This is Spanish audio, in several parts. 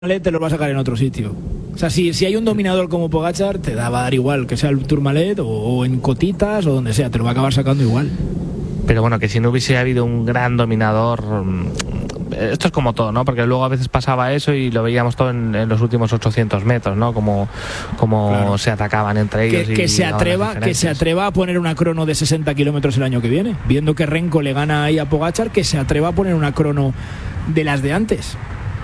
te lo va a sacar en otro sitio. O sea, si hay un dominador como Pogačar, te va a dar igual que sea el Tourmalet o en cotitas o donde sea, te lo va a acabar sacando igual. Pero bueno, que si no hubiese habido un gran dominador, esto es como todo, ¿no? Porque luego a veces pasaba eso y lo veíamos todo en los últimos 800 metros, ¿no? Como claro, se atacaban entre ellos. Que se atreva a poner una crono de 60 kilómetros el año que viene. Viendo que Renko le gana ahí a Pogačar, que se atreva a poner una crono de las de antes.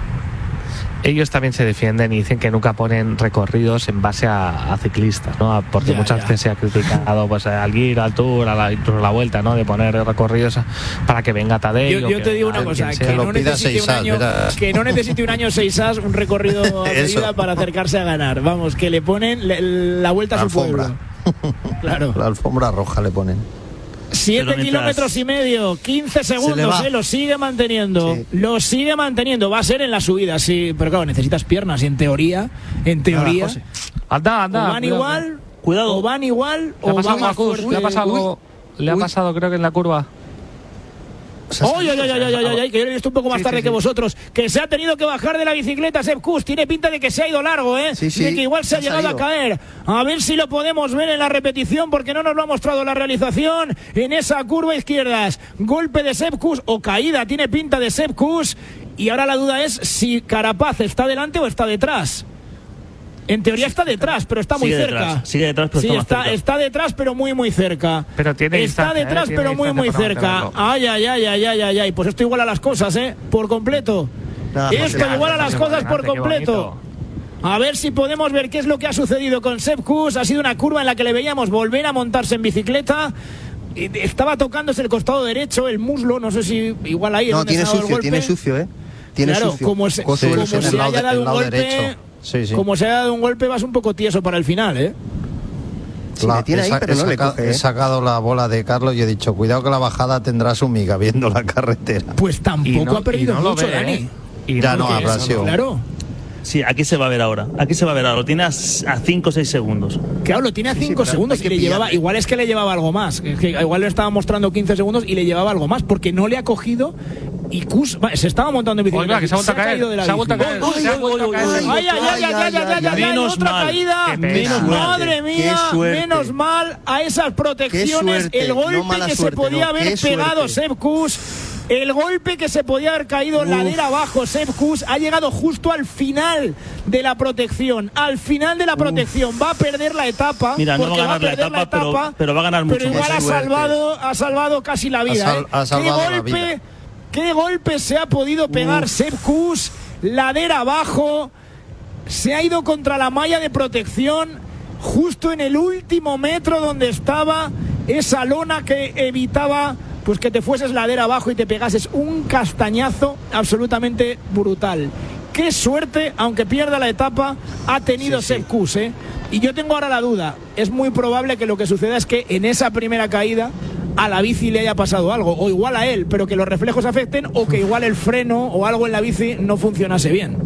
Ellos también se defienden y dicen que nunca ponen recorridos en base a ciclistas, ¿no? Porque muchas veces se ha criticado pues al Giro, al Tour, incluso la Vuelta, ¿no? De poner recorridos para que venga Tadej. Yo te digo una cosa, que no necesite un año 6as, un recorrido a medida para acercarse a ganar. Vamos, que le ponen la vuelta a su pueblo. Claro. La alfombra roja le ponen. 7 kilómetros y medio, 15 segundos, lo sigue manteniendo. Sí. Lo sigue manteniendo. Va a ser en la subida, sí. Pero claro, necesitas piernas y en teoría. Anda. O van igual, cuidado. O van igual, o van más fuerte. Le ha pasado, creo que en la curva. ¡Ay! Que yo lo he visto un poco más tarde que vosotros. Que se ha tenido que bajar de la bicicleta Sepp Kuss. Tiene pinta de que se ha ido largo, ¿eh? Sí. De que igual se ha llegado a caer. A ver si lo podemos ver en la repetición, porque no nos lo ha mostrado la realización. En esa curva izquierda, golpe de Sepp Kuss o caída. Tiene pinta de Sepp Kuss. Y ahora la duda es si Carapaz está delante o está detrás. En teoría está detrás, pero está muy cerca. Sigue detrás, pero está detrás, pero muy cerca. Pero tiene está detrás, pero muy cerca. Ay. Pues esto iguala las cosas, por completo. Esto iguala las cosas por completo. A ver si podemos ver qué es lo que ha sucedido con Sepp Kuss. Ha sido una curva en la que le veíamos volver a montarse en bicicleta. Estaba tocándose el costado derecho, el muslo. No sé si igual ahí. No, tiene sucio, Tiene sucio. Como se haya dado un golpe. Sí. Como se ha dado un golpe, vas un poco tieso para el final, He sacado la bola de Carlos y he dicho, cuidado que la bajada tendrá su miga viendo la carretera. Pues tampoco ha perdido mucho, Dani. Habrá sido. Claro. Sí, aquí se va a ver ahora. Lo tiene a 5 o 6 segundos. Claro, lo tiene a 5 segundos y le llevaba. Igual es que le llevaba algo más. Es que igual le estaba mostrando 15 segundos y le llevaba algo más, porque no le ha cogido. Y Kuss se estaba montando en bicicleta. Oiga, que se ha caído de la bici. ¡Ay! Otra caída. Madre mía, menos mal a esas protecciones. El golpe que se podía haber pegado Sepp Kuss. El golpe que se podía haber caído ladera abajo. Sepp Kuss ha llegado justo al final de la protección. Al final de la protección. Va a perder la etapa. Mira, no va a ganar la etapa, pero va a ganar mucho. Pero igual ha salvado casi la vida. ¿Qué golpe se ha podido pegar Sepp Kuss? Ladera abajo. Se ha ido contra la malla de protección justo en el último metro donde estaba esa lona que evitaba pues que te fueses ladera abajo y te pegases un castañazo absolutamente brutal. Qué suerte, aunque pierda la etapa, ha tenido Sepp Kuss, Y yo tengo ahora la duda. Es muy probable que lo que suceda es que en esa primera caída a la bici le haya pasado algo, o igual a él, pero que los reflejos afecten, o que igual el freno o algo en la bici no funcionase bien.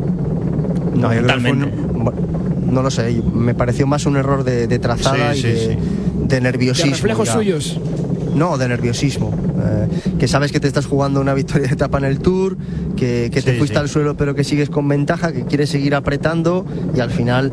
No, totalmente. No lo sé, me pareció más un error de trazada de nerviosismo. ¿De reflejos suyos? No, de nerviosismo. Que sabes que te estás jugando una victoria de etapa en el Tour, que te fuiste al suelo pero que sigues con ventaja, que quieres seguir apretando y al final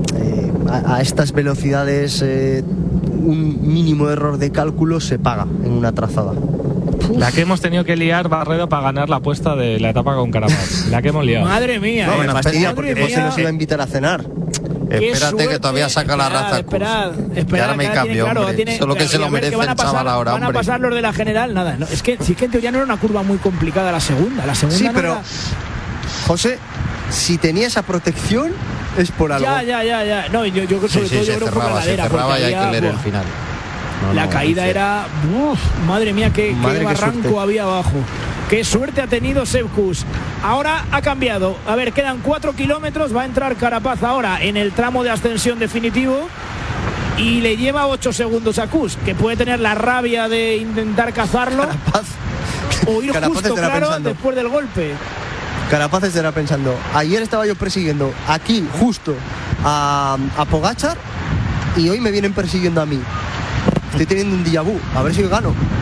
a estas velocidades un mínimo error de cálculo se paga en una trazada. La que hemos tenido que liar, Barredo, para ganar la apuesta de la etapa con Carapaz. La que hemos liado. Madre mía. No, me fastidia porque José nos iba a invitar a cenar. Espérate que todavía saca la raza. Esperad, que ahora me cambio, hombre. Solo que se lo merece el chaval ahora, hombre. ¿Van a pasar los de la general? Nada. No, es que en teoría no era una curva muy complicada la segunda. Sí, no pero... José, si tenía esa protección, es por algo. Ya. No, yo sobre todo yo creo que por la ladera. Se cerraba y hay que leer el final. La caída era... madre mía, qué barranco había abajo. Qué suerte ha tenido Sepp Kuss. Ahora ha cambiado. A ver, quedan 4 kilómetros. Va a entrar Carapaz ahora en el tramo de ascensión definitivo. Y le lleva 8 segundos a Kuss, que puede tener la rabia de intentar cazarlo. Carapaz. O ir justo, claro, después del golpe. Carapaz estará pensando, ayer estaba yo persiguiendo aquí, justo, a Pogačar, y hoy me vienen persiguiendo a mí. Estoy teniendo un déjà vu. A ver si gano.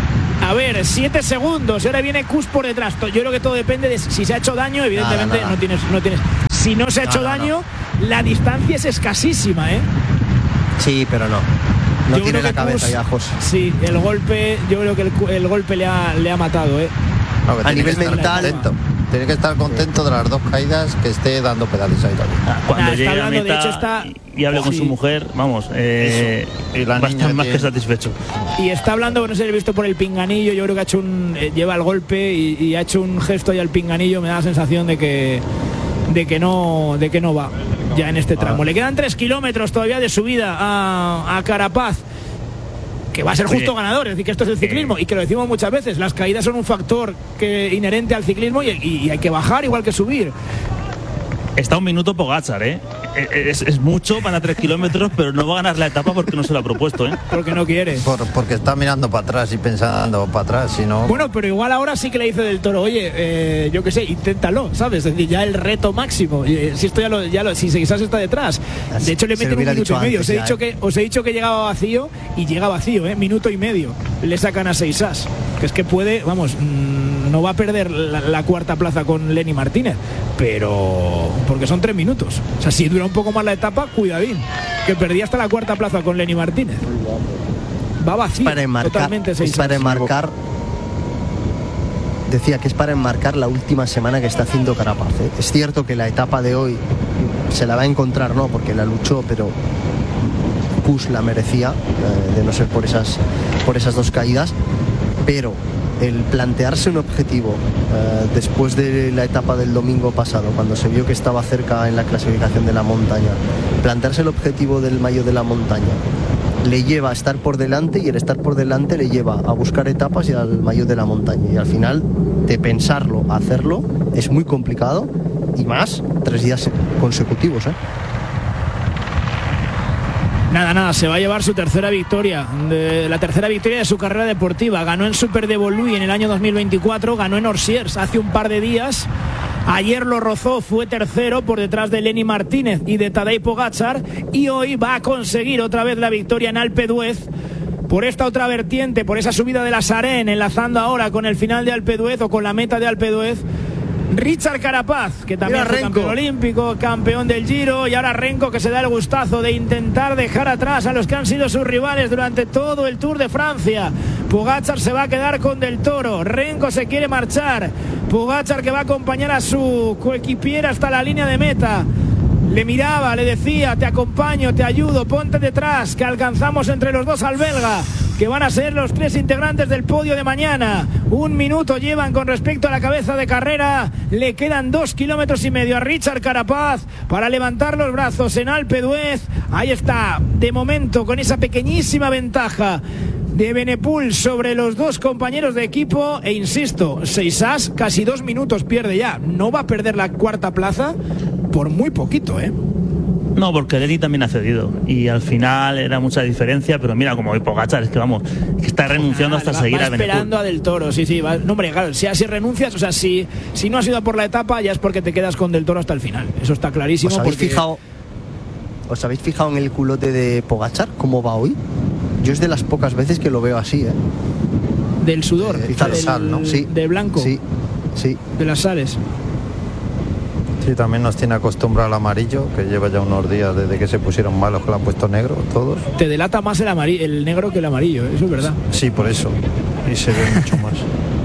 A ver, 7 segundos. Y ahora viene Kuss por detrás. Yo creo que todo depende de si se ha hecho daño. Evidentemente no tienes. Si no se ha hecho daño, la distancia es escasísima, ¿eh? Sí, pero no. No tiene la cabeza Kuss, ya, José. Sí, el golpe, yo creo que el golpe le ha matado, ¿eh? No, a nivel mental. Tiene que estar contento de las 2 caídas, que esté dando pedales ahí también. Cuando llegue a mitad y hable con su mujer, vamos, va a estar más que satisfecho. Y está hablando, no sé si he visto por el pinganillo, yo creo que ha hecho lleva el golpe y ha hecho un gesto ahí al pinganillo, me da la sensación de que no va ya en este tramo. Le quedan 3 kilómetros todavía de subida a Carapaz, que va a ser justo ganador, es decir, que esto es el ciclismo y que lo decimos muchas veces, las caídas son un factor inherente al ciclismo y hay que bajar igual que subir. Está 1 minuto Pogačar, ¿eh? Es mucho para 3 kilómetros, pero no va a ganar la etapa porque no se lo ha propuesto, ¿eh? Porque no quiere. Porque está mirando para atrás y pensando para atrás, si no... Bueno, pero igual ahora sí que le dice Del Toro, oye, yo qué sé, inténtalo, ¿sabes? Es decir, ya el reto máximo. Si esto si quizás está detrás. De hecho, le meten 1 minuto y medio. Os he dicho que llegaba vacío y llega vacío, ¿eh? 1 minuto y medio. Le sacan a 6 as. Que es que puede, vamos, no va a perder la 4ª plaza con Lenny Martínez, pero porque son 3 minutos. O sea, si dura un poco más la etapa, cuidadín, que perdía hasta la 4ª plaza con Lenny Martínez. Va vacío, totalmente 6 as. Para enmarcar, decía que es para enmarcar la última semana que está haciendo Carapaz, ¿eh? Es cierto que la etapa de hoy se la va a encontrar, ¿no? Porque la luchó, pero Kuss la merecía, de no ser por esas 2 caídas, pero el plantearse un objetivo después de la etapa del domingo pasado, cuando se vio que estaba cerca en la clasificación de la montaña, plantearse el objetivo del maillot de la montaña le lleva a estar por delante, y el estar por delante le lleva a buscar etapas y al maillot de la montaña, y al final de pensarlo a hacerlo es muy complicado, y más 3 días consecutivos, ¿eh? Nada, se va a llevar su tercera victoria, la tercera victoria de su carrera deportiva. Ganó en Super de Voluy en el año 2024, ganó en Orsiers hace un par de días. Ayer lo rozó, fue tercero por detrás de Lenny Martínez y de Tadej Pogačar, y hoy va a conseguir otra vez la victoria en Alpe d'Huez por esta otra vertiente, por esa subida de la Sarén, enlazando ahora con el final de Alpe d'Huez o con la meta de Alpe d'Huez. Richard Carapaz, que también fue campeón olímpico, campeón del Giro, y ahora Renko, que se da el gustazo de intentar dejar atrás a los que han sido sus rivales durante todo el Tour de Francia. Pogačar se va a quedar con Del Toro, Renko se quiere marchar, Pogačar que va a acompañar a su coequipiera hasta la línea de meta. Le miraba, le decía, te acompaño, te ayudo, ponte detrás, que alcanzamos entre los dos al belga, que van a ser los 3 integrantes del podio de mañana. 1 minuto llevan con respecto a la cabeza de carrera. Le quedan 2,5 kilómetros a Richard Carapaz para levantar los brazos en Alpe d'Huez. Ahí está, de momento, con esa pequeñísima ventaja de Benepul sobre los 2 compañeros de equipo, e insisto, 6 as, casi 2 minutos pierde ya. No va a perder la 4ª plaza por muy poquito, ¿eh? No, porque Lenny también ha cedido y al final era mucha diferencia, pero mira, como hoy Pogačar, es que vamos, que está renunciando hasta seguir a Benepul. Esperando a Del Toro, sí, va. No, hombre, claro, si renuncias, o sea, si no has ido por la etapa, ya es porque te quedas con Del Toro hasta el final. Eso está clarísimo. ¿Os habéis fijado en el culote de Pogačar? ¿Cómo va hoy? Yo es de las pocas veces que lo veo así, ¿eh? Del sudor, sal, ¿no? Sí. De blanco. Sí. De las sales. Sí, también nos tiene acostumbrado al amarillo, que lleva ya unos días desde que se pusieron malos, que lo han puesto negro todos. Te delata más el negro que el amarillo, eso es verdad. Sí, por eso. Y se ve mucho más.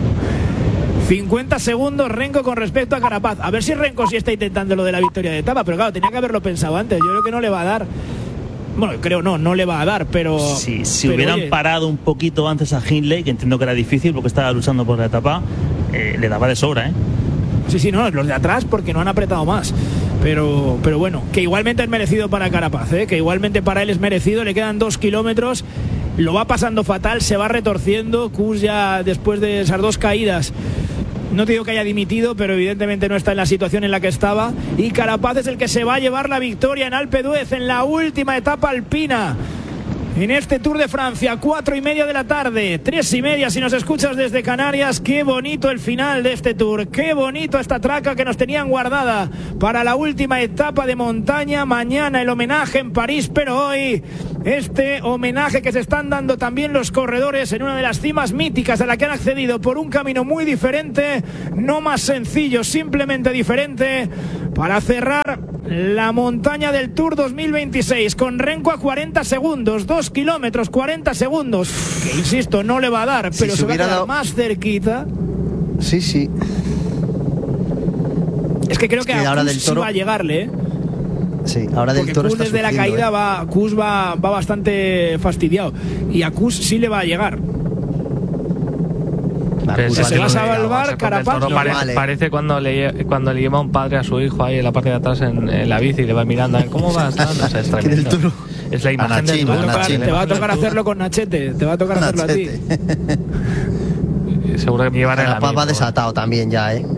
50 segundos Renko con respecto a Carapaz. A ver si Renko sí está intentando lo de la victoria de etapa, pero claro, tenía que haberlo pensado antes. Yo creo que no le va a dar. Bueno, creo no le va a dar, pero... Sí, si hubieran parado un poquito antes a Hindley, que entiendo que era difícil porque estaba luchando por la etapa, le daba de sobra, ¿eh? Sí, no, los de atrás porque no han apretado más. Pero bueno, que igualmente es merecido para Carapaz, ¿eh? Que igualmente para él es merecido. Le quedan 2 kilómetros, lo va pasando fatal, se va retorciendo. Kuss ya después de esas 2 caídas, no te digo que haya dimitido, pero evidentemente no está en la situación en la que estaba. Y Carapaz es el que se va a llevar la victoria en Alpe d'Huez en la última etapa alpina. en este Tour de Francia, 4:30 de la tarde, 3:30 si nos escuchas desde Canarias. Qué bonito el final de este Tour, qué bonito esta traca que nos tenían guardada para la última etapa de montaña. Mañana el homenaje en París, pero hoy este homenaje que se están dando también los corredores en una de las cimas míticas a la que han accedido por un camino muy diferente, no más sencillo, simplemente diferente, para cerrar la montaña del Tour 2026 con Renko a 40 segundos, 2 kilómetros, 40 segundos, que insisto, no le va a dar, pero se va a quedar más cerquita. Sí, sí. Es que creo que a ahora Kuss del Toro sí va a llegarle, ¿eh? Sí, ahora del Porque Toro Kuss está desde la sufriendo, caída Kuss va bastante fastidiado, y a Kuss sí le va a llegar. Se va a salvar Carapaz. Parece cuando le lleva un padre a su hijo ahí en la parte de atrás en la bici y le va mirando a ver cómo vas. No sé, es tremendo. Es la imagen del Tour. Te va a tocar hacerlo con Nachete. Te va a tocar hacerlo a ti. Seguro que me llevan en la Carapaz va desatado también ya, ¿eh?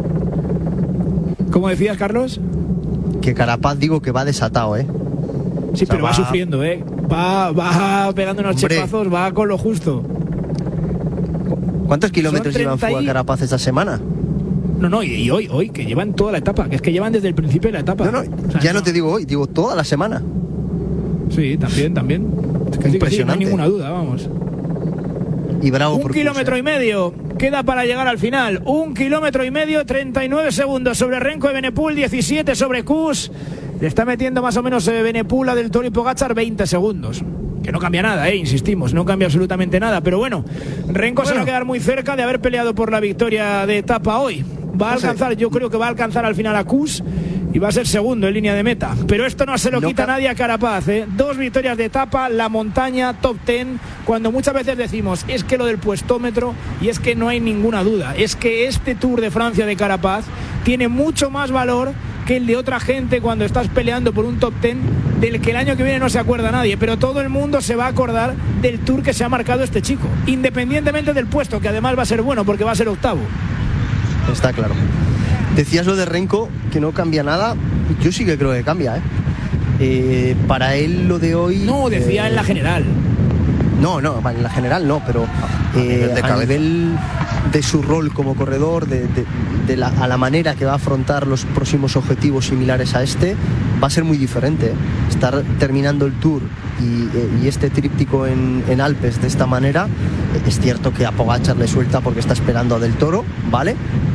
¿Cómo decías, Carlos? Que Carapaz, digo que va desatado, ¿eh? Sí, pero va sufriendo, ¿eh? Va pegando unos chepazos, va con lo justo. ¿Cuántos kilómetros llevan fuga Carapaz esta semana? No, y hoy, que llevan toda la etapa, que es que llevan desde el principio de la etapa. No, o sea, ya no te digo hoy, digo toda la semana. Sí, también. Es que impresionante. Sí, no hay ninguna duda, vamos. Y bravo 1,5 kilómetros queda para llegar al final. 1,5 kilómetros, 39 segundos sobre Renko de Benepul, 17 sobre Kuss. Le está metiendo más o menos Benepul a Del Toro y Pogačar 20 segundos. Que no cambia nada, insistimos, no cambia absolutamente nada. Pero bueno, Renko se va a quedar muy cerca de haber peleado por la victoria de etapa hoy. Va a alcanzar, yo creo que va a alcanzar al final a Kuss y va a ser segundo en línea de meta. Pero esto no se lo quita nadie a Carapaz, ¿eh? 2 victorias de etapa, la montaña, top 10. Cuando muchas veces decimos, es que lo del puestómetro, y es que no hay ninguna duda, es que este Tour de Francia de Carapaz tiene mucho más valor que el de otra gente cuando estás peleando por un top 10 del que el año que viene no se acuerda nadie, pero todo el mundo se va a acordar del Tour que se ha marcado este chico, independientemente del puesto, que además va a ser bueno porque va a ser octavo. Está claro. Decías lo de Renko, que no cambia nada. Yo sí que creo que cambia, ¿eh? Para él lo de hoy... No, decía en la general. No, en la general no, pero a nivel de su rol como corredor, a la manera que va a afrontar los próximos objetivos similares a este, va a ser muy diferente. Estar terminando el Tour y este tríptico en Alpes de esta manera, es cierto que a Pogačar le suelta porque está esperando a Del Toro, ¿vale?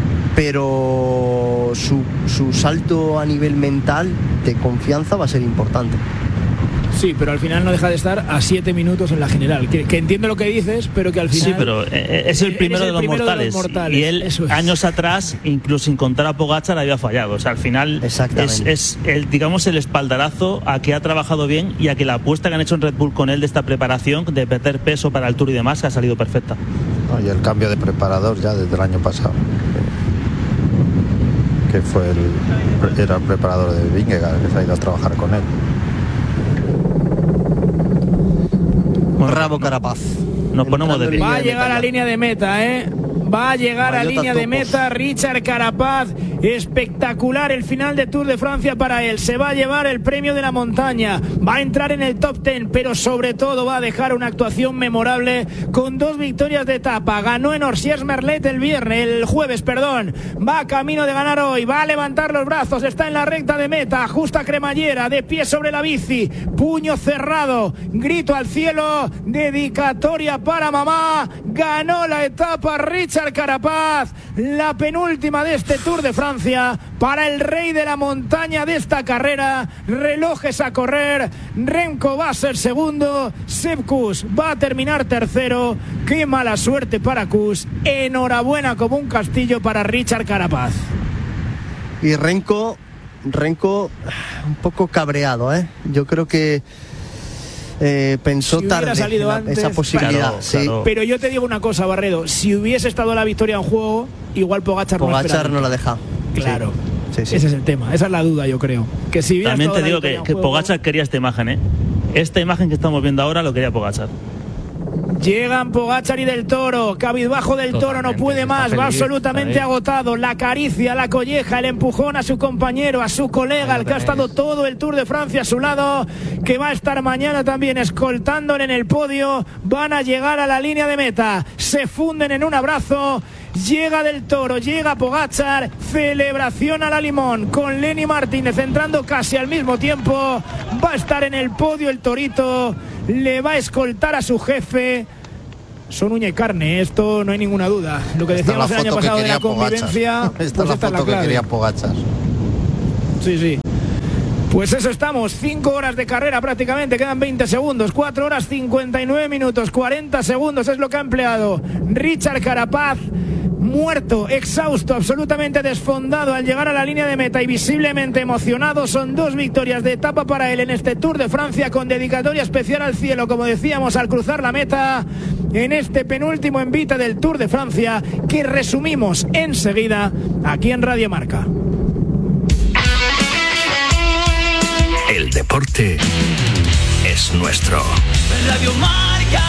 Pero su salto a nivel mental de confianza va a ser importante. Sí, pero al final no deja de estar a 7 minutos en la general. Que entiendo lo que dices, pero que al final... Sí, pero es el primero, de los mortales. Y él, años atrás, incluso sin contar a Pogačar, había fallado. O sea, al final es el espaldarazo a que ha trabajado bien y a que la apuesta que han hecho en Red Bull con él de esta preparación, de perder peso para el Tour y demás, ha salido perfecta. Y el cambio de preparador ya desde el año pasado, que era el preparador de Vingegaard, que se ha ido a trabajar con él. Bravo Carapaz. Nos ponemos de pie. Va a llegar a línea de meta, ¿eh? Va a llegar a línea de meta Richard Carapaz. Espectacular el final de Tour de Francia para él. Se va a llevar el premio de la montaña. Va a entrar en el top 10, pero sobre todo va a dejar una actuación memorable con 2 victorias de etapa. Ganó en Orsières-Merlet el jueves. Va camino de ganar hoy. Va a levantar los brazos. Está en la recta de meta. Ajusta cremallera. De pie sobre la bici. Puño cerrado. Grito al cielo. Dedicatoria para mamá. Ganó la etapa Richard Carapaz. La penúltima de este Tour de Francia. Para el rey de la montaña de esta carrera. Relojes a correr. Renko va a ser segundo. Sepp Kuss va a terminar tercero. Qué mala suerte para Kuss. Enhorabuena como un castillo para Richard Carapaz. Y Renko un poco cabreado, ¿eh? Yo creo que pensó tarde esa posibilidad. Claro. Pero yo te digo una cosa, Barredo, si hubiese estado la victoria en juego, igual Pogačar no la deja. Claro, sí. Ese es el tema, esa es la duda, yo creo. Que si también te digo que Pogačar quería esta imagen, ¿eh? Esta imagen que estamos viendo ahora lo quería Pogačar. Llegan Pogačar y Del Toro. Cabizbajo Del Toro, no puede más, va absolutamente agotado. La caricia, la colleja, el empujón a su compañero, a su colega, al que ha estado todo el Tour de Francia a su lado, que va a estar mañana también escoltándole en el podio. Van a llegar a la línea de meta, se funden en un abrazo. Llega Del Toro, llega Pogačar, celebración a la limón con Lenny Martínez entrando casi al mismo tiempo. Va a estar en el podio el Torito, le va a escoltar a su jefe. Son uña y carne, esto no hay ninguna duda. Lo que decíamos el año pasado de la convivencia. Esta es la foto que quería Pogačar. Sí. Pues eso estamos, 5 horas de carrera prácticamente, quedan 20 segundos, 4 horas 59 minutos, 40 segundos es lo que ha empleado Richard Carapaz. Muerto, exhausto, absolutamente desfondado al llegar a la línea de meta y visiblemente emocionado. Son 2 victorias de etapa para él en este Tour de Francia, con dedicatoria especial al cielo, como decíamos, al cruzar la meta en este penúltimo envite del Tour de Francia, que resumimos enseguida aquí en Radio Marca. El deporte es nuestro. Radio Marca.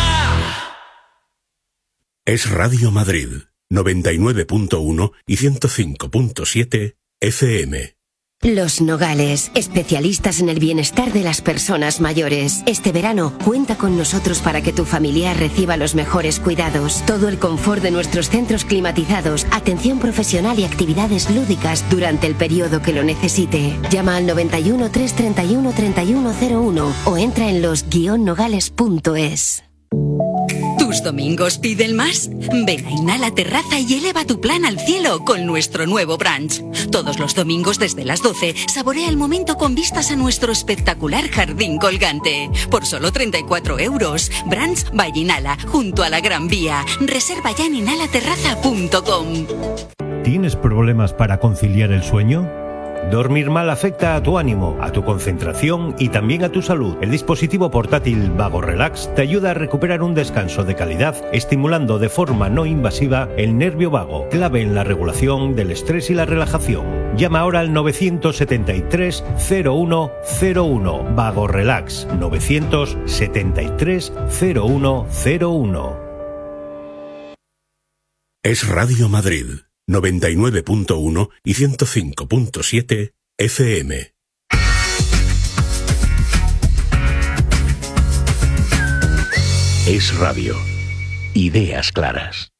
Es Radio Madrid. 99.1 y 105.7 FM. Los Nogales, especialistas en el bienestar de las personas mayores. Este verano, cuenta con nosotros para que tu familiar reciba los mejores cuidados. Todo el confort de nuestros centros climatizados, atención profesional y actividades lúdicas durante el periodo que lo necesite. Llama al 91 331 3101 o entra en los-nogales.es. ¿Tus domingos piden más? Ven a Inhala Terraza y eleva tu plan al cielo con nuestro nuevo brunch. Todos los domingos desde las 12, saborea el momento con vistas a nuestro espectacular jardín colgante. Por solo 34 €. Brunch by Inhala, junto a la Gran Vía. Reserva ya en inhalaterraza.com. ¿Tienes problemas para conciliar el sueño? Dormir mal afecta a tu ánimo, a tu concentración y también a tu salud. El dispositivo portátil Vago Relax te ayuda a recuperar un descanso de calidad, estimulando de forma no invasiva el nervio vago, clave en la regulación del estrés y la relajación. Llama ahora al 973 0101. Vago Relax, 973 0101. Es Radio Madrid. 99.1 y 105.7 FM. Es radio. Ideas claras.